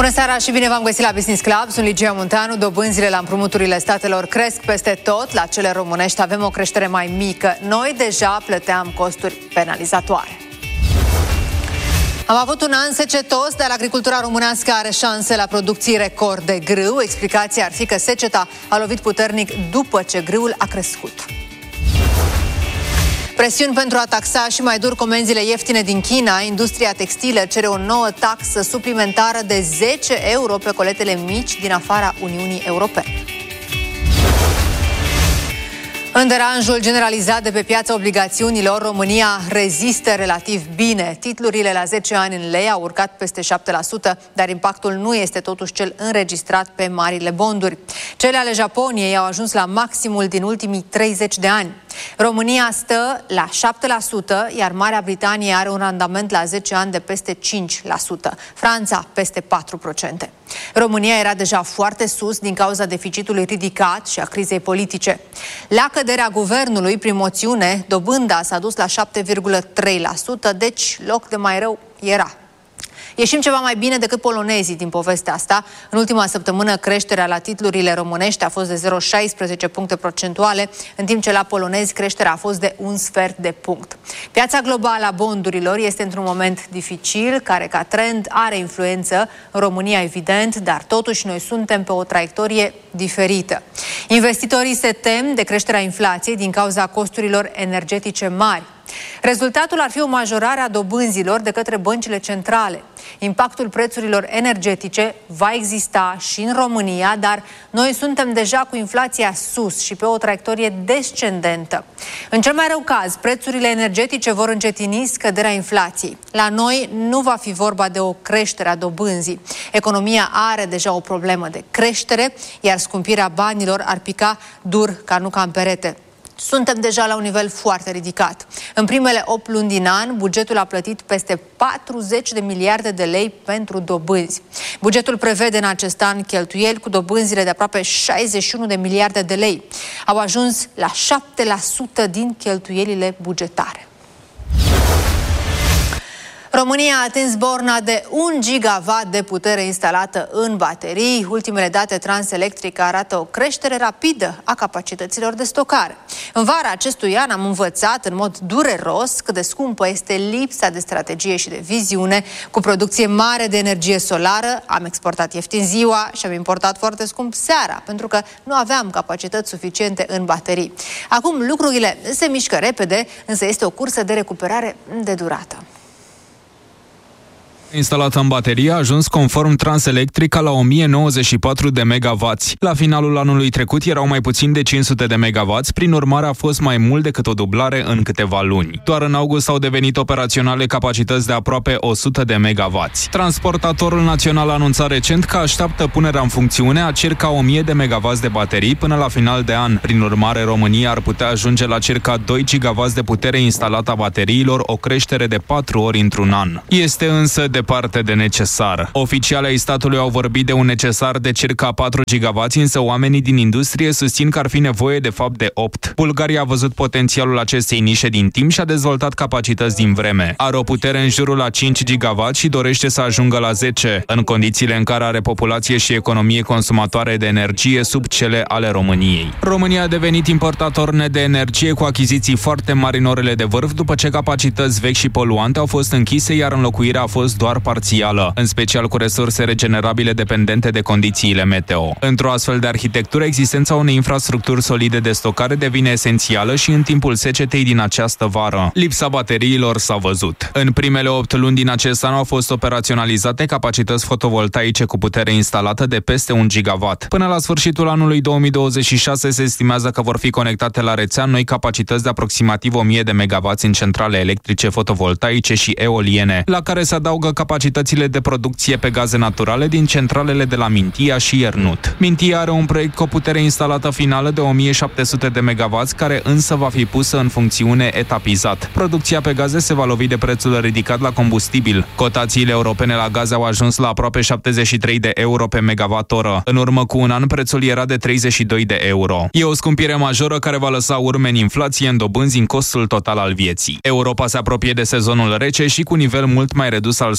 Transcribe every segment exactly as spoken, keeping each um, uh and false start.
Bună seara și bine v-am găsit la Business Club. Sunt Ligia Munteanu. Dobânzile la împrumuturile statelor cresc peste tot. La cele românești avem o creștere mai mică. Noi deja plăteam costuri penalizatoare. Am avut un an secetos, dar agricultura românească are șanse la producții record de grâu. Explicația ar fi că seceta a lovit puternic după ce grâul a crescut. Presiuni pentru a taxa și mai dur comenzile ieftine din China. Industria textilă cere o nouă taxă suplimentară de zece euro pe coletele mici din afara Uniunii Europene. În deranjul generalizat de pe piața obligațiunilor, România rezistă relativ bine. Titlurile la zece ani în lei au urcat peste șapte la sută, dar impactul nu este totuși cel înregistrat pe marile bonduri. Cele ale Japoniei au ajuns la maximul din ultimii treizeci de ani. România stă la șapte la sută, iar Marea Britanie are un randament la zece ani de peste cinci la sută. Franța peste patru la sută. România era deja foarte sus din cauza deficitului ridicat și a crizei politice. La căderea guvernului prin moțiune, dobânda s-a dus la șapte virgulă trei la sută, deci loc de mai rău era. Ieșim ceva mai bine decât polonezii din povestea asta. În ultima săptămână, creșterea la titlurile românești a fost de zero virgulă șaisprezece puncte procentuale, în timp ce la polonezi creșterea a fost de un sfert de punct. Piața globală a bondurilor este într-un moment dificil, care ca trend are influență în România, evident, dar totuși noi suntem pe o traiectorie diferită. Investitorii se tem de creșterea inflației din cauza costurilor energetice mari. Rezultatul ar fi o majorare a dobânzilor de către băncile centrale. Impactul prețurilor energetice va exista și în România, dar noi suntem deja cu inflația sus și pe o traiectorie descendentă. În cel mai rău caz, prețurile energetice vor încetini scăderea inflației. La noi nu va fi vorba de o creștere a dobânzii. Economia are deja o problemă de creștere, iar scumpirea banilor ar pica dur ca nu ca în perete. Suntem deja la un nivel foarte ridicat. În primele opt luni din an, bugetul a plătit peste patruzeci de miliarde de lei pentru dobânzi. Bugetul prevede în acest an cheltuieli cu dobânzile de aproape șaizeci și unu de miliarde de lei. Au ajuns la șapte la sută din cheltuielile bugetare. România a atins borna de un gigawatt de putere instalată în baterii. Ultimele date Transelectrica arată o creștere rapidă a capacităților de stocare. În vara acestui an am învățat în mod dureros cât de scumpă este lipsa de strategie și de viziune. Cu producție mare de energie solară, am exportat ieftin ziua și am importat foarte scump seara, pentru că nu aveam capacități suficiente în baterii. Acum lucrurile se mișcă repede, însă este o cursă de recuperare de durată. Instalată în baterie a ajuns conform Transelectrica la o mie nouăzeci și patru de megawatți. La finalul anului trecut erau mai puțin de cinci sute de megawatți, prin urmare a fost mai mult decât o dublare în câteva luni. Doar în august au devenit operaționale capacități de aproape o sută de megawatți. Transportatorul național a anunțat recent că așteaptă punerea în funcțiune a circa o mie de megawatți de baterii până la final de an. Prin urmare, România ar putea ajunge la circa doi gigawatți de putere instalată a bateriilor, o creștere de patru ori într-un an. Este însă departe de necesar. Oficialii ai statului au vorbit de un necesar de circa patru gigawatți, însă oamenii din industrie susțin că ar fi nevoie de fapt de opt. Bulgaria a văzut potențialul acestei nișe din timp și a dezvoltat capacități din vreme. Are o putere în jurul la cinci gigawatți și dorește să ajungă la zece, în condițiile în care are populație și economie consumatoare de energie sub cele ale României. România a devenit importator net de energie cu achiziții foarte mari în orele de vârf, după ce capacități vechi și poluante au fost închise, iar înlocuirea a fost doar parțială, în special cu resurse regenerabile dependente de condițiile meteo. Într-o astfel de arhitectură, existența unei infrastructuri solide de stocare devine esențială și în timpul secetei din această vară. Lipsa bateriilor s-a văzut. În primele opt luni din acest an au fost operaționalizate capacități fotovoltaice cu putere instalată de peste un gigawatt. Până la sfârșitul anului două mii douăzeci și șase se estimează că vor fi conectate la rețea noi capacități de aproximativ o mie de megawatți în centrale electrice fotovoltaice și eoliene, la care se adaugă capacitățile de producție pe gaze naturale din centralele de la Mintia și Iernut. Mintia are un proiect cu o putere instalată finală de o mie șapte sute de megawatți, care însă va fi pusă în funcțiune etapizat. Producția pe gaze se va lovi de prețul ridicat la combustibil. Cotațiile europene la gaze au ajuns la aproape șaptezeci și trei de euro pe megawatt-oră. În urmă cu un an, prețul era de treizeci și doi de euro. E o scumpire majoră care va lăsa urme în inflație, în dobânzi, în costul total al vieții. Europa se apropie de sezonul rece și cu nivel mult mai redus al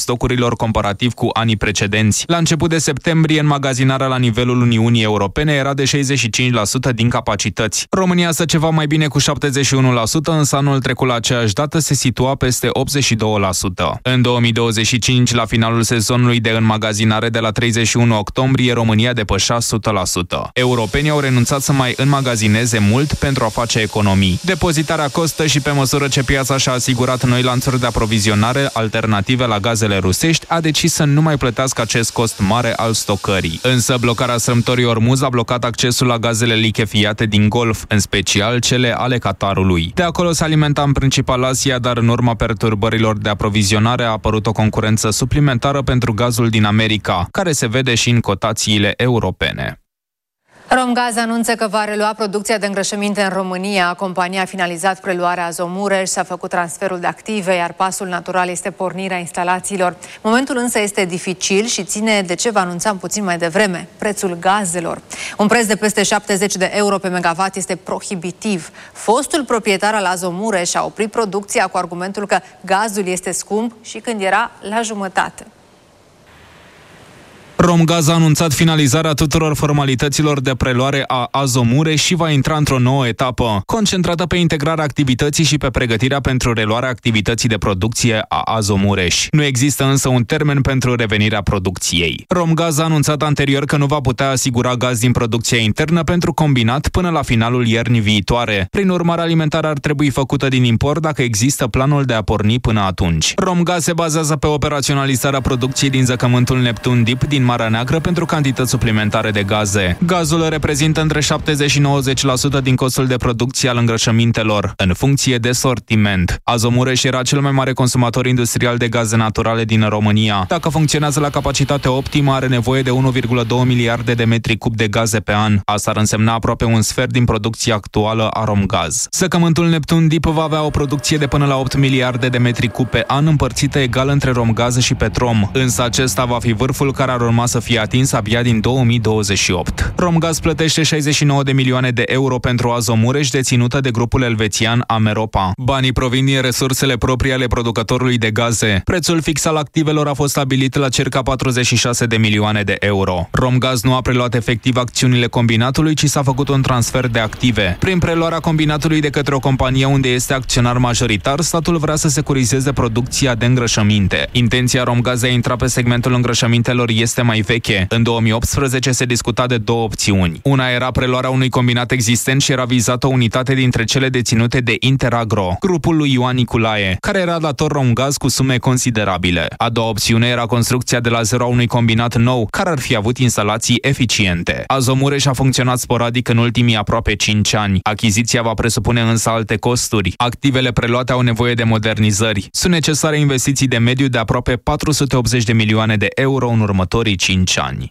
stocurilor comparativ cu anii precedenți. La început de septembrie, înmagazinarea la nivelul Uniunii Europene era de șaizeci și cinci la sută din capacități. România stă ceva mai bine cu șaptezeci și unu la sută, însă anul trecut la aceeași dată se situa peste optzeci și doi la sută. În două mii douăzeci și cinci, la finalul sezonului de înmagazinare de la treizeci și unu octombrie, România depășea o sută la sută. Europenii au renunțat să mai înmagazineze mult pentru a face economii. Depozitarea costă și pe măsură ce piața și-a asigurat noi lanțuri de aprovizionare alternative la gazele rusești, a decis să nu mai plătească acest cost mare al stocării. Însă blocarea strâmtorii Ormuz a blocat accesul la gazele lichefiate din Golf, în special cele ale Qatarului. De acolo se alimenta în principal Asia, dar în urma perturbărilor de aprovizionare a apărut o concurență suplimentară pentru gazul din America, care se vede și în cotațiile europene. Romgaz anunță că va relua producția de îngrășăminte în România. Compania a finalizat preluarea Azomureș, s-a făcut transferul de active, iar pasul natural este pornirea instalațiilor. Momentul însă este dificil și ține de ce vă anunțam puțin mai devreme, prețul gazelor. Un preț de peste șaptezeci de euro pe megawatt este prohibitiv. Fostul proprietar al Azomureș a oprit producția cu argumentul că gazul este scump și când era la jumătate. Romgaz a anunțat finalizarea tuturor formalităților de preluare a Azomureș și va intra într-o nouă etapă, concentrată pe integrarea activității și pe pregătirea pentru reluarea activității de producție a Azomureș. Nu există însă un termen pentru revenirea producției. Romgaz a anunțat anterior că nu va putea asigura gaz din producția internă pentru combinat până la finalul iernii viitoare. Prin urmare, alimentarea ar trebui făcută din import dacă există planul de a porni până atunci. Romgaz se bazează pe operaționalizarea producției din zăcământul Neptun Deep din Marea Neagră pentru cantități suplimentare de gaze. Gazul reprezintă între șaptezeci și nouăzeci la sută din costul de producție al îngrășămintelor, în funcție de sortiment. Azomureș era cel mai mare consumator industrial de gaze naturale din România. Dacă funcționează la capacitate optimă, are nevoie de unu virgulă doi miliarde de metri cub de gaze pe an. Asta ar însemna aproape un sfert din producția actuală a Romgaz. Zăcământul Neptun Deep va avea o producție de până la opt miliarde de metri cub pe an, împărțită egal între Romgaz și Petrom. Însă acesta va fi vârful care ar urma să fie atins abia din două mii douăzeci și opt. Romgaz plătește șaizeci și nouă de milioane de euro pentru Azomureș, deținută de grupul elvețian Ameropa. Banii provin din resursele proprii ale producătorului de gaze. Prețul fix al activelor a fost stabilit la circa patruzeci și șase de milioane de euro. Romgaz nu a preluat efectiv acțiunile combinatului, ci s-a făcut un transfer de active. Prin preluarea combinatului de către o companie unde este acționar majoritar, statul vrea să securizeze producția de îngrășăminte. Intenția Romgaz de a intra pe segmentul îngrășămintelor este mai veche. În două mii optsprezece se discuta de două opțiuni. Una era preluarea unui combinat existent și era vizată o unitate dintre cele deținute de Interagro, grupul lui Ioan Niculae, care era dator Romgaz cu sume considerabile. A doua opțiune era construcția de la zero a unui combinat nou, care ar fi avut instalații eficiente. Azomureș a funcționat sporadic în ultimii aproape cinci ani. Achiziția va presupune însă alte costuri. Activele preluate au nevoie de modernizări. Sunt necesare investiții de mediu de aproape patru sute optzeci de milioane de euro în următorii cinci ani.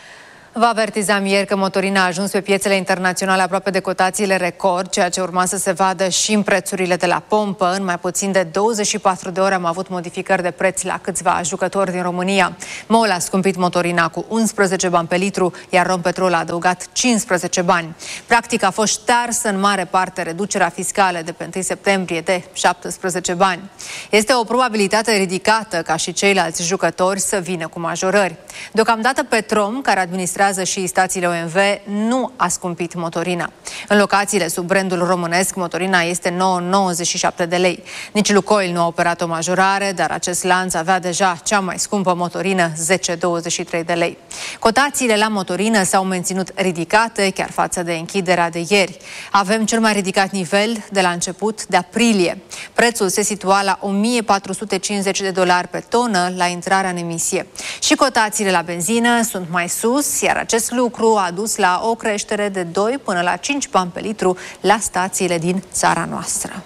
Vă avertizam ieri că motorina a ajuns pe piețele internaționale aproape de cotațiile record, ceea ce urma să se vadă și în prețurile de la pompă. În mai puțin de douăzeci și patru de ore am avut modificări de preț la câțiva jucători din România. MOL a scumpit motorina cu unsprezece bani pe litru, iar Rompetrol a adăugat cincisprezece bani. Practic a fost ștearsă în mare parte reducerea fiscală de pe întâi septembrie de șaptesprezece bani. Este o probabilitate ridicată ca și ceilalți jucători să vină cu majorări. Deocamdată Petrom, care administrează și stațiile O M V, nu a scumpit motorina. În locațiile sub brandul românesc, motorina este nouă virgulă nouăzeci și șapte de lei. Nici Lukoil nu a operat o majorare, dar acest lanț avea deja cea mai scumpă motorină, zece virgulă douăzeci și trei de lei. Cotațiile la motorină s-au menținut ridicate chiar față de închiderea de ieri. Avem cel mai ridicat nivel de la început de aprilie. Prețul se situa la o mie patru sute cincizeci de dolari pe tonă la intrarea în emisie. Și cotațiile la benzină sunt mai sus, iar acest lucru a dus la o creștere de doi până la cinci bani pe litru la stațiile din țara noastră.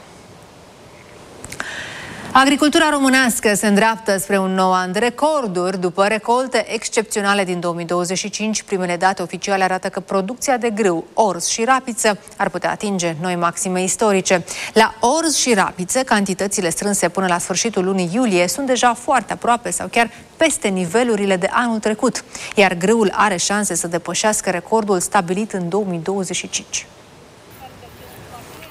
Agricultura românească se îndreaptă spre un nou an de recorduri. După recolte excepționale din două mii douăzeci și cinci, primele date oficiale arată că producția de grâu, orz și rapiță ar putea atinge noi maxime istorice. La orz și rapiță, cantitățile strânse până la sfârșitul lunii iulie sunt deja foarte aproape sau chiar peste nivelurile de anul trecut, iar grâul are șanse să depășească recordul stabilit în două mii douăzeci și cinci.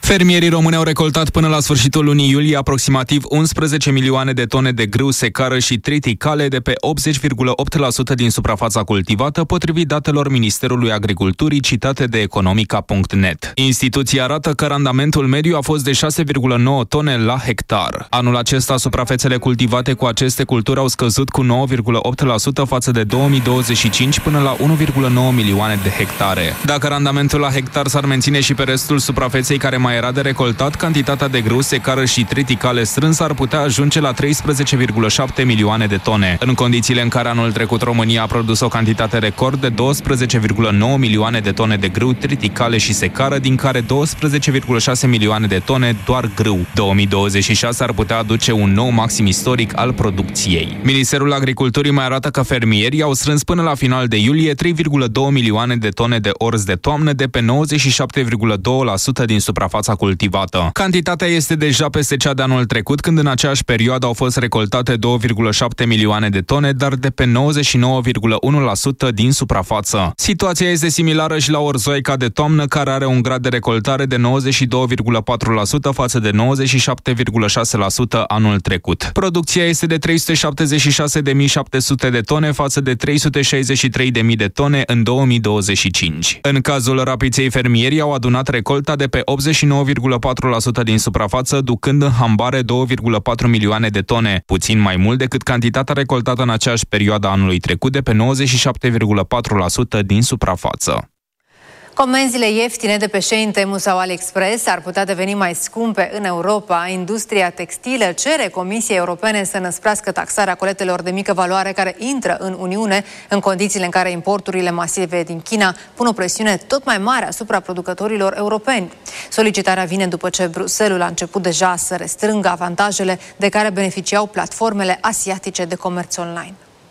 Fermierii români au recoltat până la sfârșitul lunii iulie aproximativ unsprezece milioane de tone de grâu, secară și triticale de pe optzeci virgulă opt la sută din suprafața cultivată, potrivit datelor Ministerului Agriculturii citate de economica punct net. Instituția arată că randamentul mediu a fost de șase virgulă nouă tone la hectar. Anul acesta, suprafețele cultivate cu aceste culturi au scăzut cu nouă virgulă opt la sută față de două mii douăzeci și cinci până la unu virgulă nouă milioane de hectare. Dacă randamentul la hectar s-ar menține și pe restul suprafeței care mai era de recoltat, cantitatea de grâu, secară și triticale strâns ar putea ajunge la treisprezece virgulă șapte milioane de tone. În condițiile în care anul trecut România a produs o cantitate record de douăsprezece virgulă nouă milioane de tone de grâu, triticale și secară, din care douăsprezece virgulă șase milioane de tone doar grâu. două mii douăzeci și șase ar putea aduce un nou maxim istoric al producției. Ministerul Agriculturii mai arată că fermierii au strâns până la final de iulie trei virgulă doi milioane de tone de orz de toamnă de pe nouăzeci și șapte virgulă doi la sută din suprafața cultivată. Cantitatea este deja peste cea de anul trecut, când în aceeași perioadă au fost recoltate două virgulă șapte milioane de tone, dar de pe nouăzeci și nouă virgulă unu la sută din suprafață. Situația este similară și la orzoica de toamnă, care are un grad de recoltare de nouăzeci și doi virgulă patru la sută față de nouăzeci și șapte virgulă șase la sută anul trecut. Producția este de trei sute șaptezeci și șase de mii șapte sute de tone față de trei sute șaizeci și trei de mii de tone în două mii douăzeci și cinci. În cazul Rapiței, fermierii au adunat recolta de pe optzeci și nouă virgulă patru la sută din suprafață, ducând în hambare două virgulă patru milioane de tone, puțin mai mult decât cantitatea recoltată în aceeași perioadă anului trecut de pe nouăzeci și șapte virgulă patru la sută din suprafață. Comenzile ieftine de pe Shein, Temu sau AliExpress ar putea deveni mai scumpe în Europa. Industria textilă cere Comisiei Europene să năsprească taxarea coletelor de mică valoare care intră în Uniune, în condițiile în care importurile masive din China pun o presiune tot mai mare asupra producătorilor europeni. Solicitarea vine după ce Bruxelles a început deja să restrângă avantajele de care beneficiau platformele asiatice de comerț online.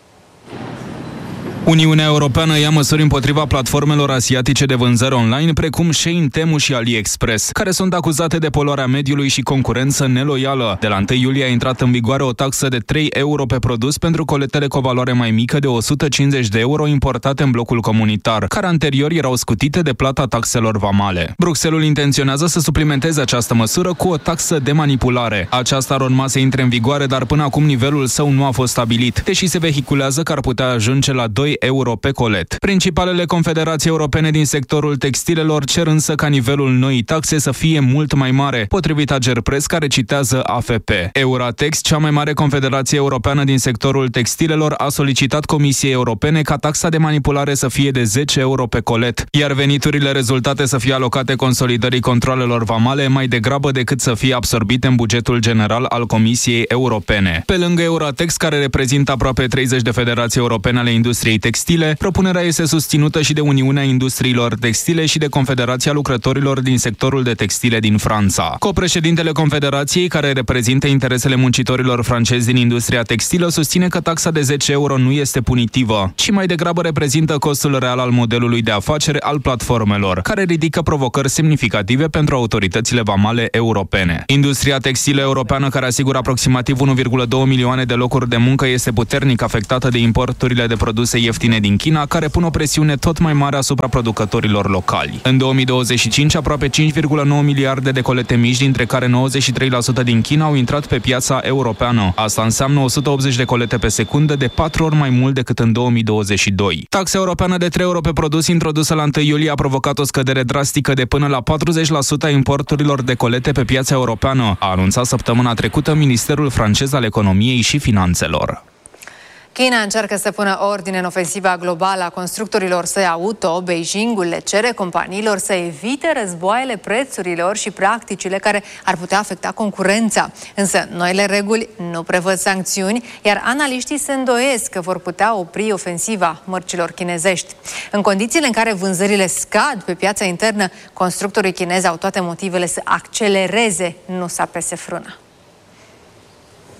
Uniunea Europeană ia măsuri împotriva platformelor asiatice de vânzări online, precum Shein, Temu și AliExpress, care sunt acuzate de poluarea mediului și concurență neloială. De la întâi iulie a intrat în vigoare o taxă de trei euro pe produs pentru coletele cu o valoare mai mică de o sută cincizeci de euro importate în blocul comunitar, care anterior erau scutite de plata taxelor vamale. Bruxelles intenționează să suplimenteze această măsură cu o taxă de manipulare. Aceasta ar urma să intre în vigoare, dar până acum nivelul său nu a fost stabilit, deși se vehiculează că ar putea ajunge la doi euro pe colet. Principalele confederații europene din sectorul textilelor cer însă ca nivelul noii taxe să fie mult mai mare, potrivit Agerpres, care citează A F P. Euratex, cea mai mare confederație europeană din sectorul textilelor, a solicitat Comisiei Europene ca taxa de manipulare să fie de zece euro pe colet, iar veniturile rezultate să fie alocate consolidării controalelor vamale mai degrabă decât să fie absorbite în bugetul general al Comisiei Europene. Pe lângă Euratex, care reprezintă aproape treizeci de federații europene ale industriei textile, propunerea este susținută și de Uniunea Industriilor Textile și de Confederația Lucrătorilor din sectorul de textile din Franța. Co-președintele Confederației, care reprezintă interesele muncitorilor francezi din industria textilă, susține că taxa de zece euro nu este punitivă, ci mai degrabă reprezintă costul real al modelului de afacere al platformelor, care ridică provocări semnificative pentru autoritățile vamale europene. Industria textilă europeană, care asigură aproximativ unu virgulă doi milioane de locuri de muncă, este puternic afectată de importurile de produse ieftine din China, care pun o presiune tot mai mare asupra producătorilor locali. În două mii douăzeci și cinci, aproape cinci virgulă nouă miliarde de colete mici, dintre care nouăzeci și trei la sută din China, au intrat pe piața europeană. Asta înseamnă o sută optzeci de colete pe secundă, de patru ori mai mult decât în două mii douăzeci și doi. Taxa europeană de trei euro pe produs introdusă la întâi iulie a provocat o scădere drastică de până la patruzeci la sută a importurilor de colete pe piața europeană, a anunțat săptămâna trecută Ministerul francez al Economiei și Finanțelor. China încearcă să pună ordine în ofensiva globală a constructorilor săi auto. Beijingul le cere companiilor să evite războaiele prețurilor și practicile care ar putea afecta concurența. Însă, noile reguli nu prevăd sancțiuni, iar analiștii se îndoiesc că vor putea opri ofensiva mărcilor chinezești. În condițiile în care vânzările scad pe piața internă, constructorii chinezi au toate motivele să accelereze, nu să apese frâna.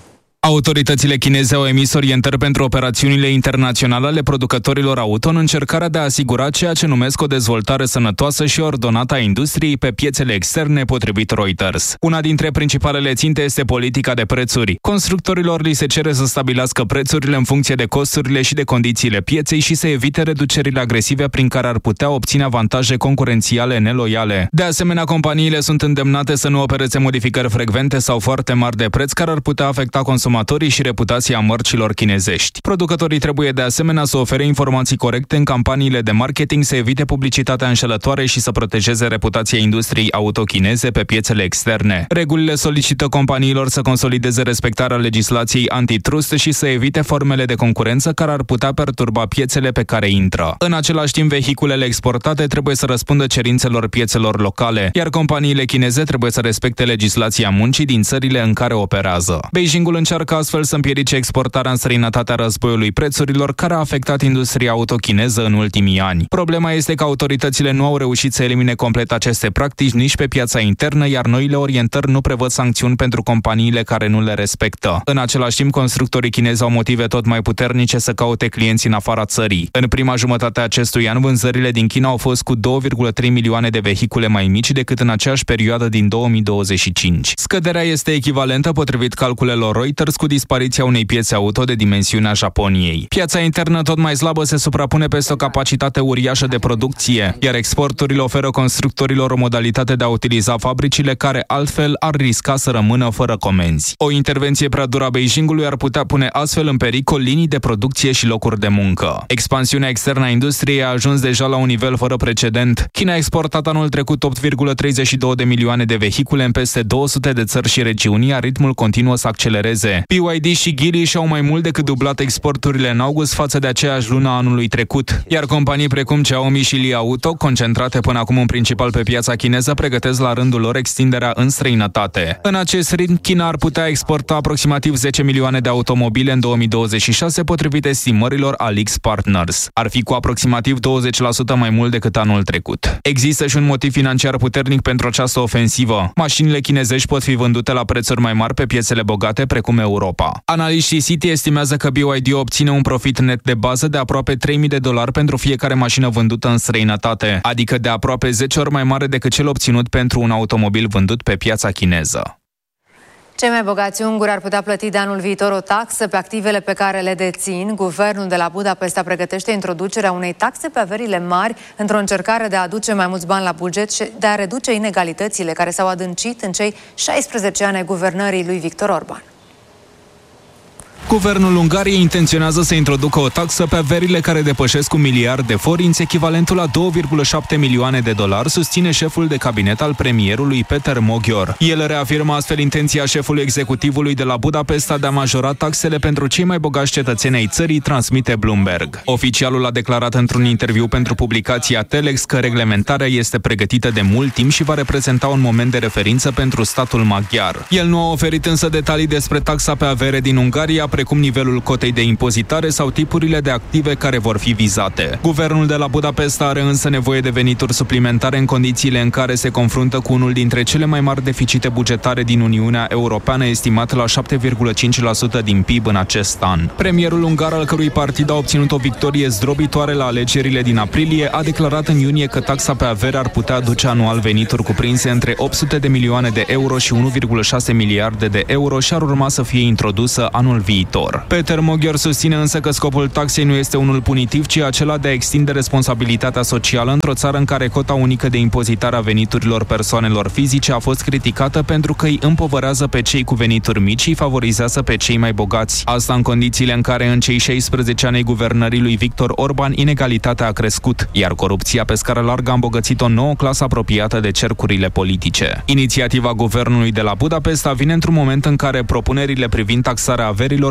Autoritățile chineze au emis orientări pentru operațiunile internaționale ale producătorilor auto în încercarea de a asigura ceea ce numesc o dezvoltare sănătoasă și ordonată a industriei pe piețele externe, potrivit Reuters. Una dintre principalele ținte este politica de prețuri. Constructorilor li se cere să stabilească prețurile în funcție de costurile și de condițiile pieței și să evite reducerile agresive prin care ar putea obține avantaje concurențiale neloiale. De asemenea, companiile sunt îndemnate să nu opereze modificări frecvente sau foarte mari de preț care ar putea afecta consumatorii și reputația mărcilor chinezești. Producătorii trebuie de asemenea să ofere informații corecte în campaniile de marketing, să evite publicitatea înșelătoare și să protejeze reputația industriei auto chineze pe piețele externe. Regulile solicită companiilor să consolideze respectarea legislației antitrust și să evite formele de concurență care ar putea perturba piețele pe care intră. În același timp, vehiculele exportate trebuie să răspundă cerințelor piețelor locale, iar companiile chineze trebuie să respecte legislația muncii din țările în care operează. Beijingul încearcă astfel să împiedice exportarea în străinătatea războiului prețurilor care a afectat industria auto chineză în ultimii ani. Problema este că autoritățile nu au reușit să elimine complet aceste practici nici pe piața internă, iar noile orientări nu prevăd sancțiuni pentru companiile care nu le respectă. În același timp, constructorii chinezi au motive tot mai puternice să caute clienți în afara țării. În prima jumătate a acestui an, vânzările din China au fost cu două virgulă trei milioane de vehicule mai mici decât în aceeași perioadă din două mii douăzeci și cinci. Scăderea este echivalentă, potrivit calculelor Reuters, cu dispariția unei piețe auto de dimensiunea Japoniei. Piața internă tot mai slabă se suprapune peste o capacitate uriașă de producție, iar exporturile oferă constructorilor o modalitate de a utiliza fabricile care altfel ar risca să rămână fără comenzi. O intervenție prea dură a Beijingului ar putea pune astfel în pericol linii de producție și locuri de muncă. Expansiunea externă a industriei a ajuns deja la un nivel fără precedent. China a exportat anul trecut opt virgulă treizeci și două de milioane de vehicule în peste două sute de țări și regiuni, iar ritmul continuă să accelereze. B Y D și Geely și-au mai mult decât dublat exporturile în august față de aceeași lună anului trecut, iar companii precum Xiaomi și Li Auto, concentrate până acum în principal pe piața chineză, pregătesc la rândul lor extinderea în străinătate. În acest ritm, China ar putea exporta aproximativ zece milioane de automobile în două mii douăzeci și șase, potrivit estimărilor Alix Partners. Ar fi cu aproximativ douăzeci la sută mai mult decât anul trecut. Există și un motiv financiar puternic pentru această ofensivă. Mașinile chinezești pot fi vândute la prețuri mai mari pe piețele bogate, precum Europa. Analiștii Citi estimează că B Y D obține un profit net de bază de aproape trei mii de dolari pentru fiecare mașină vândută în străinătate, adică de aproape zece ori mai mare decât cel obținut pentru un automobil vândut pe piața chineză. Cei mai bogați unguri ar putea plăti de anul viitor o taxă pe activele pe care le dețin. Guvernul de la Budapesta pregătește introducerea unei taxe pe averile mari într-o încercare de a aduce mai mulți bani la buget și de a reduce inegalitățile care s-au adâncit în cei șaisprezece ani ai guvernării lui Viktor Orban. Guvernul Ungariei intenționează să introducă o taxă pe averile care depășesc un miliard de forinți, echivalentul la două virgulă șapte milioane de dolari, susține șeful de cabinet al premierului Peter Magyar. El reafirmă astfel intenția șefului executivului de la Budapesta de a majora taxele pentru cei mai bogați cetățeni ai țării, transmite Bloomberg. Oficialul a declarat într-un interviu pentru publicația Telex că reglementarea este pregătită de mult timp și va reprezenta un moment de referință pentru statul maghiar. El nu a oferit însă detalii despre taxa pe avere din Ungaria, precum nivelul cotei de impozitare sau tipurile de active care vor fi vizate. Guvernul de la Budapesta are însă nevoie de venituri suplimentare în condițiile în care se confruntă cu unul dintre cele mai mari deficite bugetare din Uniunea Europeană, estimat la șapte virgulă cinci la sută din P I B în acest an. Premierul ungar, al cărui partid a obținut o victorie zdrobitoare la alegerile din aprilie, a declarat în iunie că taxa pe avere ar putea aduce anual venituri cuprinse între opt sute de milioane de euro și unu virgulă șase miliarde de euro și ar urma să fie introdusă anul viitor. Peter Magyar susține însă că scopul taxei nu este unul punitiv, ci acela de a extinde responsabilitatea socială într-o țară în care cota unică de impozitare a veniturilor persoanelor fizice a fost criticată pentru că îi împovărează pe cei cu venituri mici și favorizează pe cei mai bogați. Asta în condițiile în care în cei șaisprezece ani ai guvernării lui Viktor Orban inegalitatea a crescut, iar corupția pe scară largă a îmbogățit o nouă clasă apropiată de cercurile politice. Inițiativa guvernului de la Budapesta vine într-un moment în care propunerile privind taxarea averilor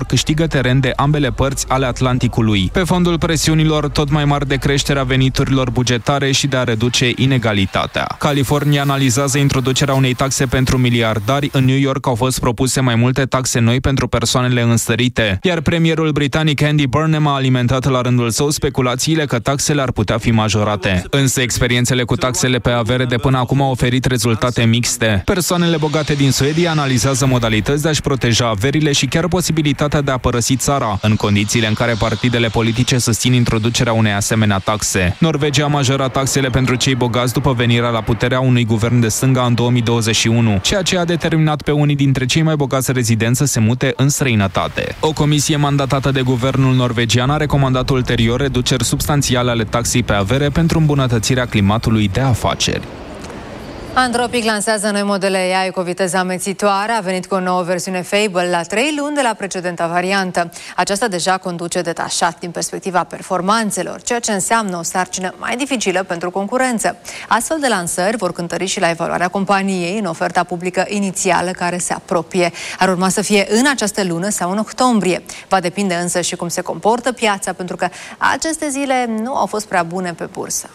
câștigă teren de ambele părți ale Atlanticului, pe fondul presiunilor tot mai mari de creșterea veniturilor bugetare și de a reduce inegalitatea. California analizează introducerea unei taxe pentru miliardari. În New York au fost propuse mai multe taxe noi pentru persoanele înstărite, iar premierul britanic Andy Burnham a alimentat la rândul său speculațiile că taxele ar putea fi majorate. Însă experiențele cu taxele pe avere de până acum au oferit rezultate mixte. Persoanele bogate din Suedia analizează modalități de a-și proteja averile și chiar posibilitatea de a părăsi țara, în condițiile în care partidele politice susțin introducerea unei asemenea taxe. Norvegia a majorat taxele pentru cei bogați după venirea la puterea unui guvern de stânga în două mii douăzeci și unu, ceea ce a determinat pe unii dintre cei mai bogați rezidenți să se mute în străinătate. O comisie mandatată de guvernul norvegian a recomandat ulterior reduceri substanțiale ale taxei pe avere pentru îmbunătățirea climatului de afaceri. Anthropic lansează noi modele A I cu o viteză amețitoare, a venit cu o nouă versiune Fable la trei luni de la precedenta variantă. Aceasta deja conduce detașat din perspectiva performanțelor, ceea ce înseamnă o sarcină mai dificilă pentru concurență. Astfel de lansări vor cântări și la evaluarea companiei în oferta publică inițială care se apropie. Ar urma să fie în această lună sau în octombrie. Va depinde însă și cum se comportă piața, pentru că aceste zile nu au fost prea bune pe bursă.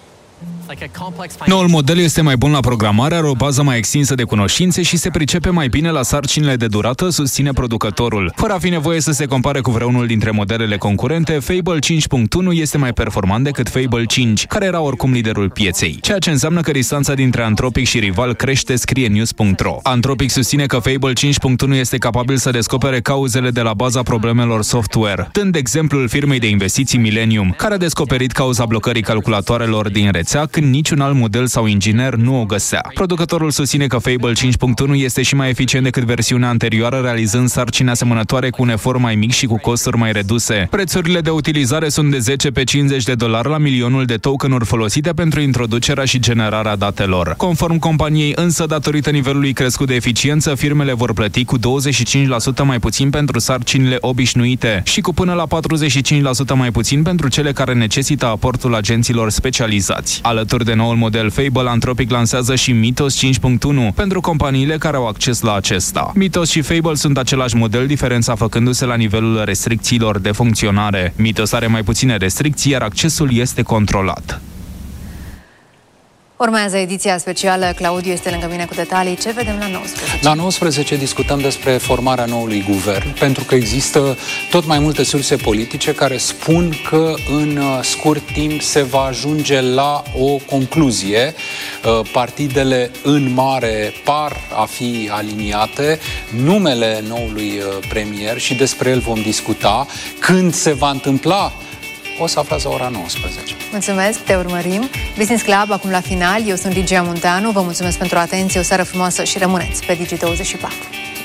Noul model este mai bun la programare, are o bază mai extinsă de cunoștințe și se pricepe mai bine la sarcinile de durată, susține producătorul. Fără a fi nevoie să se compare cu vreunul dintre modelele concurente, Fable cinci punct unu este mai performant decât Fable cinci, care era oricum liderul pieței, ceea ce înseamnă că distanța dintre Anthropic și rival crește, scrie news punct ro. Anthropic susține că Fable cinci punct unu este capabil să descopere cauzele de la baza problemelor software, dând exemplul firmei de investiții Millennium, care a descoperit cauza blocării calculatoarelor din rețea când niciun alt model sau inginer nu o găsea. Producătorul susține că Fable cinci punct unu este și mai eficient decât versiunea anterioară, realizând sarcini asemănătoare cu un efort mai mic și cu costuri mai reduse. Prețurile de utilizare sunt de zece pe cincizeci de dolari la milionul de tokenuri folosite pentru introducerea și generarea datelor. Conform companiei, însă, datorită nivelului crescut de eficiență, firmele vor plăti cu douăzeci și cinci la sută mai puțin pentru sarcinile obișnuite și cu până la patruzeci și cinci la sută mai puțin pentru cele care necesită aportul agenților specializați. Alături de noul model Fable, Anthropic lansează și Mythos cinci punct unu pentru companiile care au acces la acesta. Mythos și Fable sunt același model, diferența făcându-se la nivelul restricțiilor de funcționare. Mythos are mai puține restricții, iar accesul este controlat. Urmează ediția specială. Claudiu este lângă mine cu detalii. Ce vedem la nouăsprezece? La nouăsprezece discutăm despre formarea noului guvern, pentru că există tot mai multe surse politice care spun că în scurt timp se va ajunge la o concluzie. Partidele în mare par a fi aliniate. Numele noului premier, și despre el vom discuta. Când se va întâmpla, o să aflați la ora nouăsprezece. Mulțumesc, te urmărim. Business Club, acum la final. Eu sunt Ligia Munteanu. Vă mulțumesc pentru atenție, o seară frumoasă și rămâneți pe Digi douăzeci și patru.